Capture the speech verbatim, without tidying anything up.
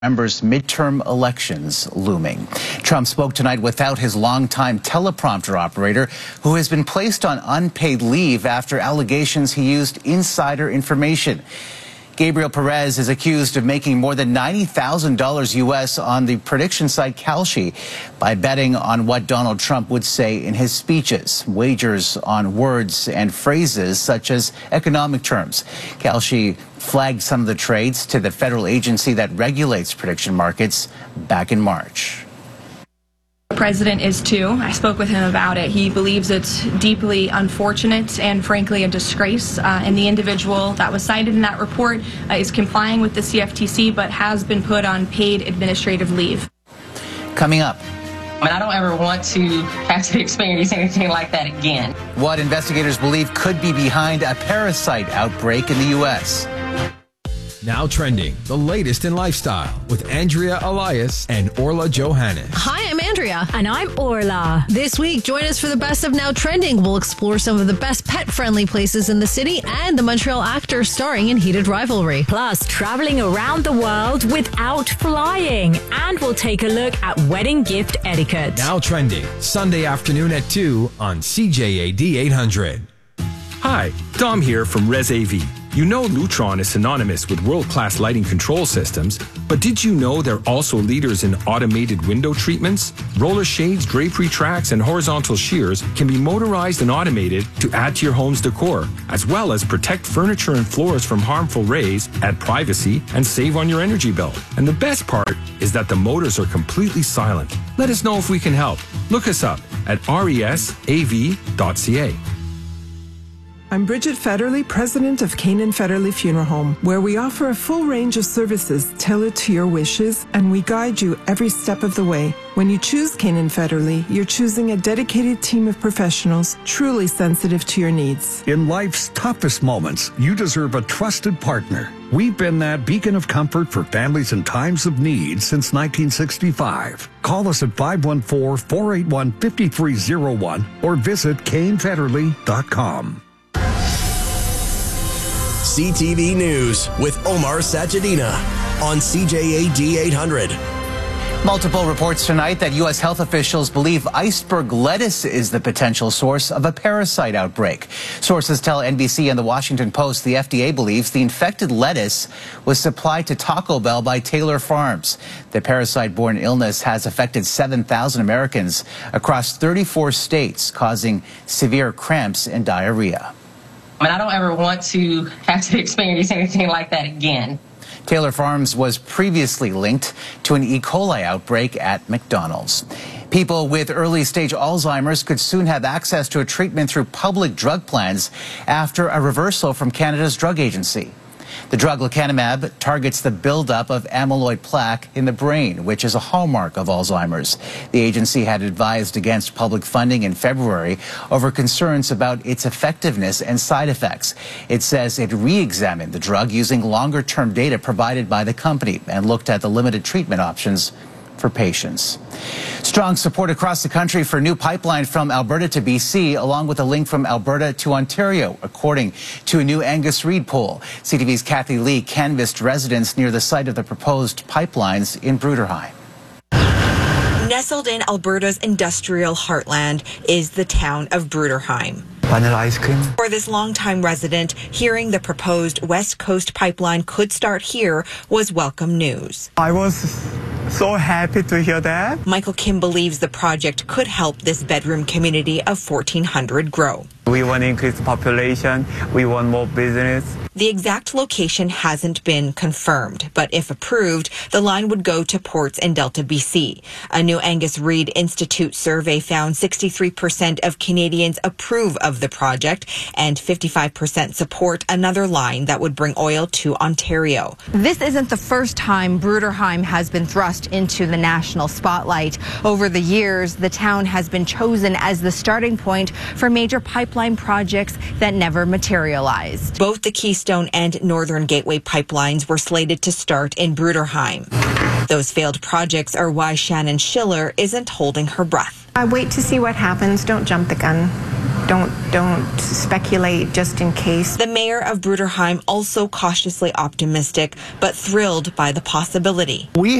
November's midterm elections looming. Trump spoke tonight without his longtime teleprompter operator, who has been placed on unpaid leave after allegations he used insider information. Gabriel Perez is accused of making more than ninety thousand dollars U S on the prediction site Kalshi by betting on what Donald Trump would say in his speeches, wagers on words and phrases such as economic terms. Kalshi flagged some of the trades to the federal agency that regulates prediction markets back in March. The president is too. I spoke with him about it. He believes it's deeply unfortunate and frankly a disgrace. Uh, and the individual that was cited in that report uh, is complying with the C F T C but has been put on paid administrative leave. Coming up. I mean, I don't ever want to have to experience anything like that again. What investigators believe could be behind a parasite outbreak in the U S Now trending, the latest in lifestyle with Andrea Elias and Orla Johannes. Hi, I'm Andrea. And I'm Orla. This week, join us for the best of Now Trending. We'll explore some of the best pet-friendly places in the city and the Montreal actor starring in Heated Rivalry. Plus, traveling around the world without flying. And we'll take a look at wedding gift etiquette. Now trending, Sunday afternoon at two on C J A D eight hundred. Hi, Dom here from Res A V. You know Lutron is synonymous with world-class lighting control systems, but did you know they're also leaders in automated window treatments? Roller shades, drapery tracks, and horizontal shears can be motorized and automated to add to your home's decor, as well as protect furniture and floors from harmful rays, add privacy, and save on your energy bill. And the best part is that the motors are completely silent. Let us know if we can help. Look us up at resav dot c a. I'm Bridget Federley, president of Canaan Federley Funeral Home, where we offer a full range of services tailored to your wishes, and we guide you every step of the way. When you choose Canaan Federley, you're choosing a dedicated team of professionals truly sensitive to your needs. In life's toughest moments, you deserve a trusted partner. We've been that beacon of comfort for families in times of need since nineteen sixty-five. Call us at five one four, four eight one, five three zero one or visit Kane Federley dot com. C T V News with Omar Sachedina on C J A D eight hundred. Multiple reports tonight that U S health officials believe iceberg lettuce is the potential source of a parasite outbreak. Sources tell N B C and the Washington Post the F D A believes the infected lettuce was supplied to Taco Bell by Taylor Farms. The parasite-borne illness has affected seven thousand Americans across thirty-four states, causing severe cramps and diarrhea. I mean, I don't ever want to have to experience anything like that again. Taylor Farms was previously linked to an E. coli outbreak at McDonald's. People with early-stage Alzheimer's could soon have access to a treatment through public drug plans after a reversal from Canada's drug agency. The drug lecanemab targets the buildup of amyloid plaque in the brain, which is a hallmark of Alzheimer's. The agency had advised against public funding in February over concerns about its effectiveness and side effects. It says it re-examined the drug using longer-term data provided by the company and looked at the limited treatment options for patients. Strong support across the country for a new pipeline from Alberta to B C, along with a link from Alberta to Ontario, according to a new Angus Reid poll. C T V's Kathy Lee canvassed residents near the site of the proposed pipelines in Bruderheim. Nestled in Alberta's industrial heartland is the town of Bruderheim. Vanilla ice cream. For this longtime resident, hearing the proposed West Coast pipeline could start here was welcome news. I was so happy to hear that. Michael Kim believes the project could help this bedroom community of fourteen hundred grow. We want to increase the population. We want more business. The exact location hasn't been confirmed, but if approved, the line would go to ports in Delta, B C. A new Angus Reid Institute survey found sixty-three percent of Canadians approve of the project and fifty-five percent support another line that would bring oil to Ontario. This isn't the first time Bruderheim has been thrust into the national spotlight. Over the years, the town has been chosen as the starting point for major pipeline projects that never materialized. Both the Keystone and Northern Gateway pipelines were slated to start in Bruderheim. Those failed projects are why Shannon Schiller isn't holding her breath. I wait to see what happens. Don't jump the gun. don't don't speculate just in case. The mayor of Bruderheim also cautiously optimistic, but thrilled by the possibility. We